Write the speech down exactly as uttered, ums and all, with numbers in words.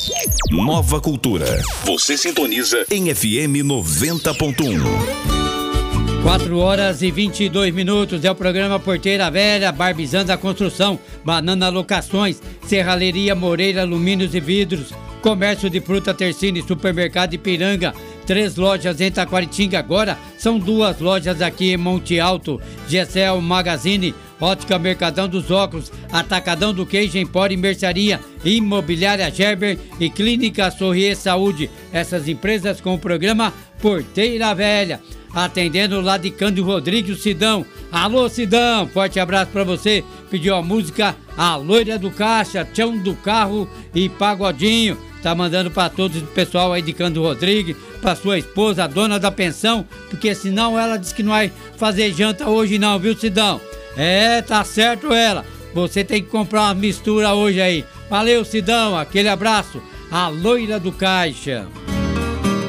Nova Cultura. Você sintoniza em F M noventa ponto um. quatro horas e vinte e dois minutos, é o programa Porteira Velha, Barbizando a Construção, Banana Locações, Serralheria Moreira, Alumínios e Vidros, Comércio de Fruta Tercine, Supermercado Ipiranga, três lojas em Taquaritinga, agora são duas lojas aqui em Monte Alto, Gessel Magazine, Ótica Mercadão dos Óculos, Atacadão do Queijo, Empório e Mercearia, Imobiliária Gerber e Clínica Sorrier Saúde, essas empresas com o programa Porteira Velha. Atendendo lá de Cândido Rodrigues, Sidão. Alô, Sidão, forte abraço pra você. Pediu a música A Loira do Caixa, Chão do Carro e Pagodinho. Tá mandando pra todos o pessoal aí de Cândido Rodrigues, pra sua esposa, a dona da pensão, porque senão ela disse que não vai fazer janta hoje não, viu, Sidão? É, tá certo ela. Você tem que comprar uma mistura hoje aí. Valeu, Sidão, aquele abraço. A Loira do Caixa.